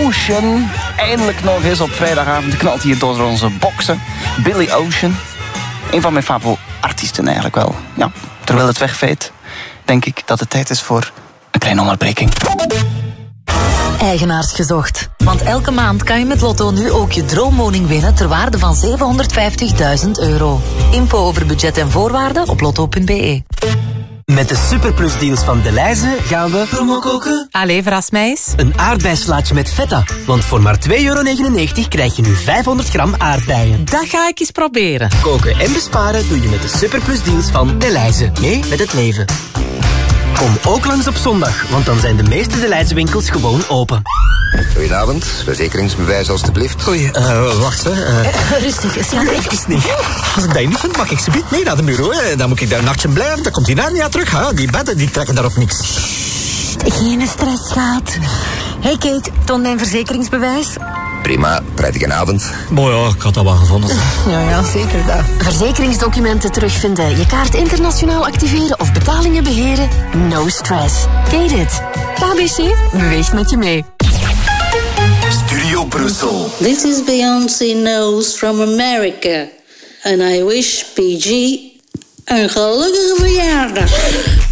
Ocean. Eindelijk nog eens op vrijdagavond knalt hier door onze boksen. Billy Ocean. Een van mijn favoriete-artiesten eigenlijk wel. Ja, terwijl het wegveet, denk ik dat het tijd is voor een kleine onderbreking. Eigenaars gezocht. Want elke maand kan je met Lotto nu ook je droomwoning winnen ter waarde van €750.000. Info over budget en voorwaarden op lotto.be. Met de superplusdeals van Delhaize gaan we promo koken. Allee, verras mij eens. Een aardbeislaatje met feta. Want voor maar €2,99 krijg je nu 500 gram aardbeien. Dat ga ik eens proberen. Koken en besparen doe je met de superplusdeals van Delhaize. Mee met het leven. Kom ook langs op zondag, want dan zijn de meeste Delhaize winkels gewoon open. Goedenavond, verzekeringsbewijs alstublieft. Goeie, wacht hè. Rustig, schat. Even niet. Als ik dat niet vind, mag ik ze mee naar de bureau. Hè. Dan moet ik daar een nachtje blijven, dan komt die Narnia terug. Hè. Die bedden, die trekken daarop niks. Geen stress, schat. Hey Kate, toon mijn verzekeringsbewijs. Prima, prettige avond. Mooi ja, ik had dat wel gevonden. Ja, zeker dat. Verzekeringsdocumenten terugvinden, je kaart internationaal activeren of betalingen beheren. No stress. Kate it. KBC beweegt met je mee. Studio Brussel. This is Beyoncé Knowles from America. And I wish PG een gelukkige verjaardag.